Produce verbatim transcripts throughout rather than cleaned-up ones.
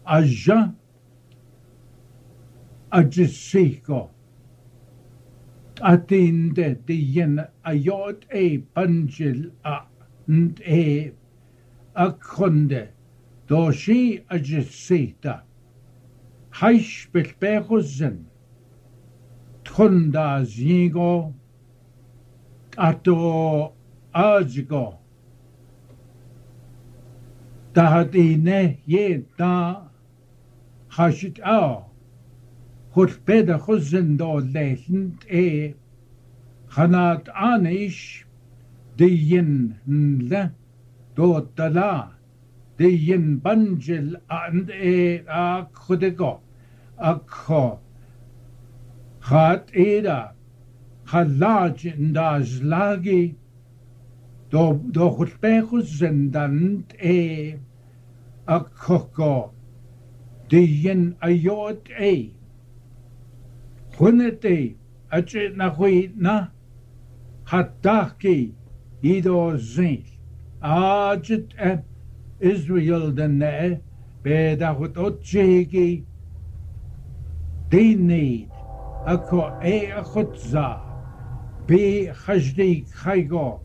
aja ajisiko atinde diyen ayot e panjil a nd e akonde doshi ajisita haish belbechuzen tunda zigo ato ajgo Tahadine ye da hashit a hut beda chuzen do lechend e chanat anish de yin le do dala de yin banjil and e a chudego a cho chat eda halaj da zlagi do do hut bechus dan e a koko de yin ayot e hunete ache na hui na hataki ido zin ajit e Israel den ne be da hut otjegi de need a ko e a khutza be khajdi khaygo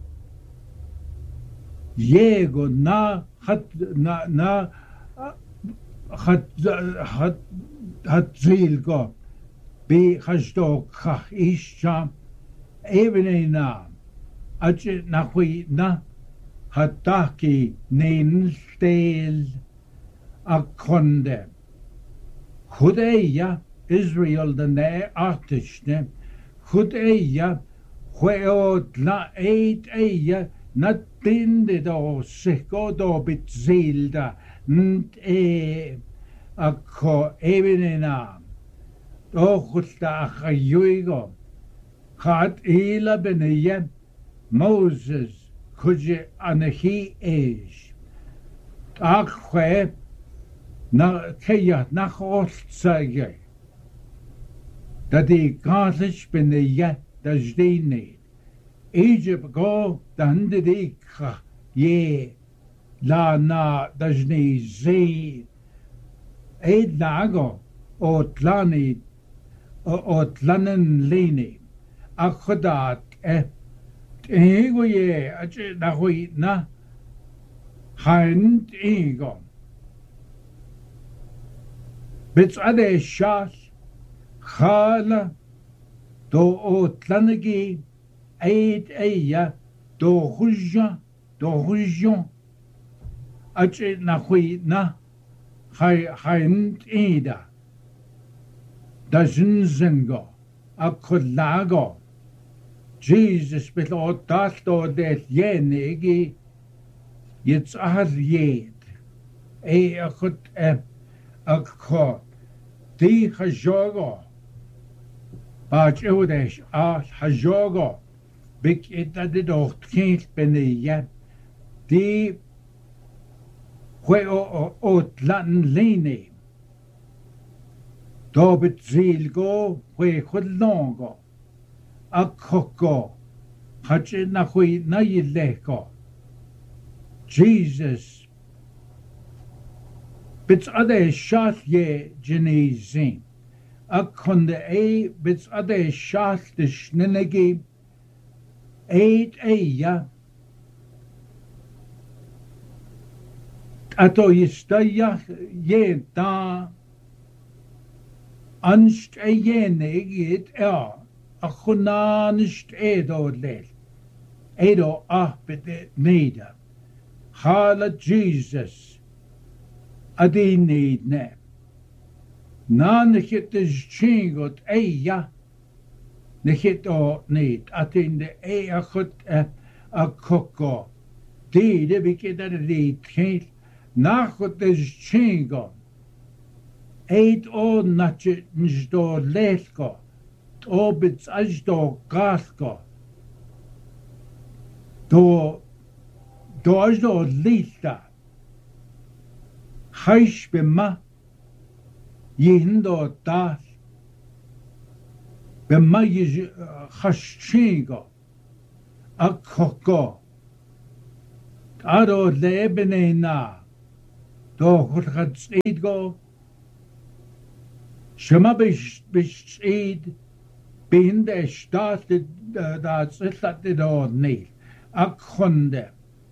Jego na hat na na hat hat hat zilgo be khashdo khah isha even na ach na hui na hataki nein stel akonde khudeya Israel the ne artishne khudeya khweot la eight eya Not binde do siko do bit zilda nt e akko ebenena do khutta khayuigo khat ila beneye Moses kuje anahi age akwe na keya na khostsage dadi gasish beneye dajdini Egypt go dan de dikha ye la na dajni zi e lago o tlani o tlanen lini a khodat e ego ye ache na hui na hain ego bits ade shas khala do o tlanegi Eid eya do huja do hujon ache na hui na hai hain ida da zinzengo a kolago Jesus bit o dat do det yenegi jetzt ahad yed e a khut e a kho di khajogo ba cheudesh a hajogo Bik ita de doch kind beneye di hwe o o tlan lene do bit zilgo hwe khudlongo a khoko hache na hwe na yileko Jesus bits ade shot ye genizin a konde e bits ade shot de schnenegi Eight eya ato yistaya ye da anst e yene git er a khunanst edo lel edo ah bit neda hala Jesus adi need ne nan hit is chingot eya Nechit o need atin de e a chut a koko. Di de bike da de tchit nachut is chingo. Eid o nache njdo lesko. O bits ajdo gasko. Do do ajdo lita. Haish be ma yindo das بميز خشيغو أكوكو أرو لابنينا دو خد سيدغو Shema besteed behind the staat dat zillat de door neil. Akkonde.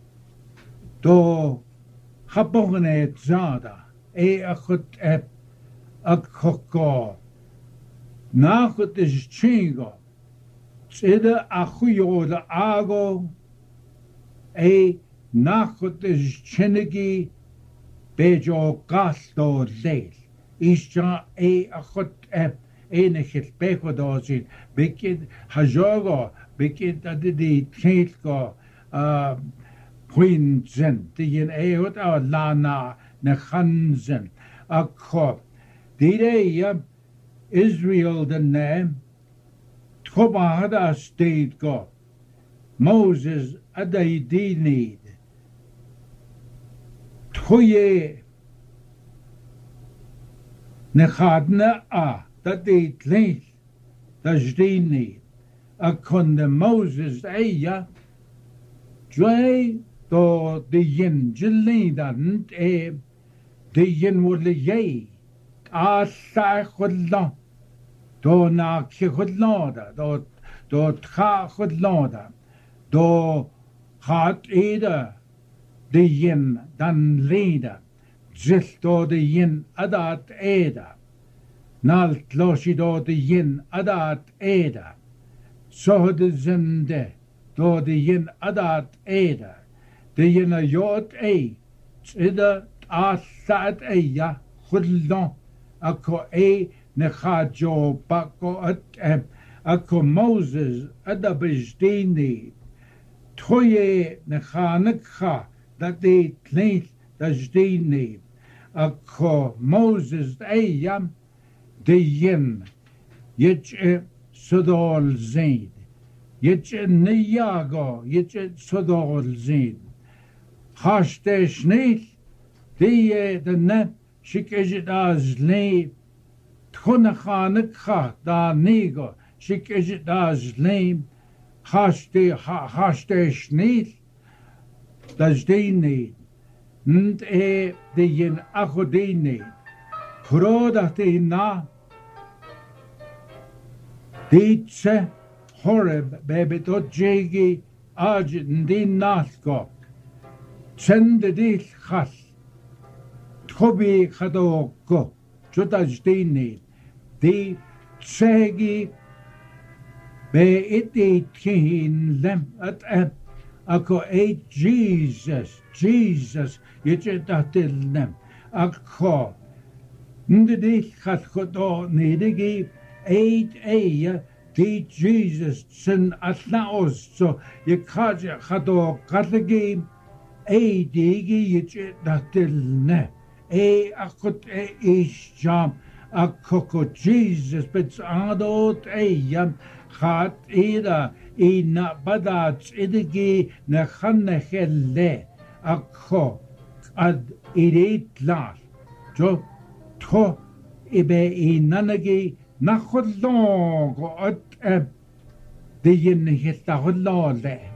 Do habogene zada. E akut ep akkoko. Nachut is chingo. Zide achuyo de ago. E nachut is chinigi. Bejo gasto leil. Isja e achut ep. Enighet beko dozin. Bekid hajogo. Bekid adidi tneitko. Queen zen. Die eot a lana nechanzen. Akko. Dide Israel the name. Tchobahada state go. Moses adai di need. Tchoye. Nechadna a. Dat deed leed. Dat is die niet. Akonde Moses eia. Dwei do de yin jelidan e. De yin wolle ye. A sa chodla. Do na ki chodlada. Do do tcha chodlada. Do hat eda. De yin dan leda. Zil do de yin adat eda. Nalt loshi do de yin adat eda. So de zende do de yin adat eda. De yin a yot e. Ida a sat e ya chudlon. Ako e nechajo bako at em. Ako Moses adabisdini. Toye nechanekha dat de tleint dasdini. Ako Moses e yam. De yin, yitche sodol zain, yitche niyago, yitche sodol zain. Hashte schneil, die de net, shikejit az leim, tchunachanekha da nego, shikejit az leim, hashte hashte schneil, das de need, nt e de yin achodine, prodate na. Dice horeb bebet jegi aj din nasko. Sende dil khas. Tobi khadoko. Jotaj dini. Di tsegi be iti kin lem at at ako e Jesus. Jesus yechetatil nem. Ako Ndi dil khas khodo nidigi Eight a di Jesus sin atlaos so ye kaja khado katagi a digi ye datil ne a akut e isham akoko Jesus bits adot a yam khat ida ina badat idigi ne khanne khelle akko ad irit la jo to ibe inanagi ناخذ لونغ ات اب دي نهي تاخذ لونغ